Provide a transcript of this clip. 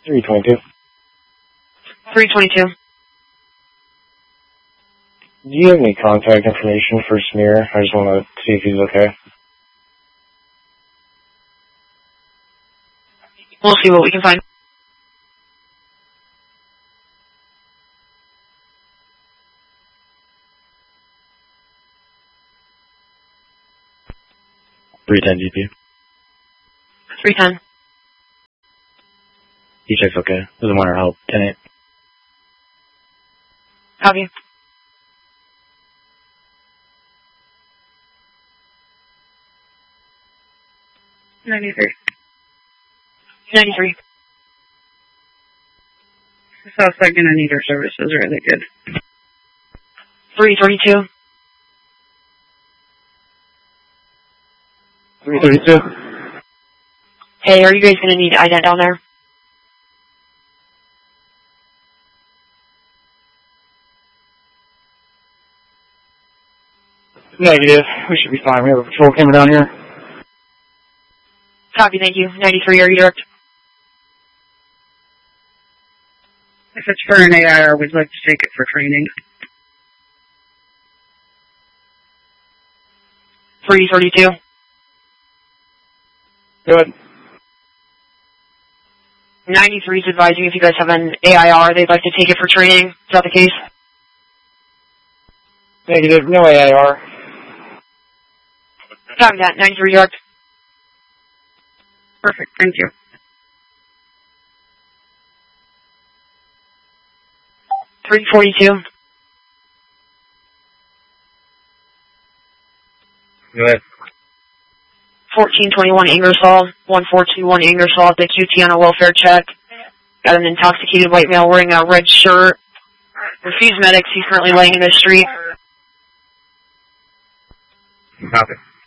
322. 322. Do you have any contact information for Samir? I just want to see if he's okay. We'll see what we can find. GP. 310. He checks okay. Doesn't want our help. 10-8. Copy. $93. 93. Suspect gonna need our services really good. 332. 332. Hey, are you guys gonna need ident down there? Negative. We should be fine. We have a patrol camera down here. Copy, thank you. 93, are you direct? If it's for an AIR, we'd like to take it for training. 332. Good. 93 is advising if you guys have an AIR, they'd like to take it for training. Is that the case? Negative. No AIR. Copy that. 93 direct. Perfect, thank you. 342. Go ahead. 1421 Ingersoll, 1421 Ingersoll at the QT on a welfare check. Got an intoxicated white male wearing a red shirt. Refused medics, he's currently laying in the street. Copy.